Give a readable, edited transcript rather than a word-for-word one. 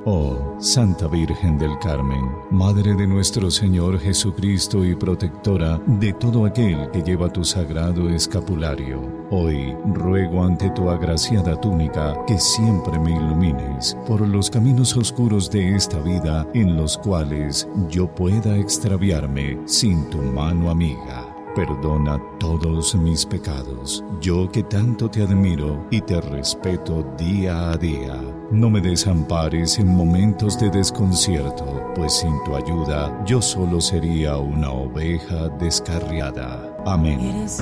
Oh, Santa Virgen del Carmen, Madre de nuestro Señor Jesucristo y protectora de todo aquel que lleva tu sagrado escapulario, hoy ruego ante tu agraciada túnica que siempre me ilumines por los caminos oscuros de esta vida en los cuales yo pueda extraviarme sin tu mano amiga. Perdona todos mis pecados, yo que tanto te admiro y te respeto día a día. No me desampares en momentos de desconcierto, pues sin tu ayuda yo solo sería una oveja descarriada. Amén.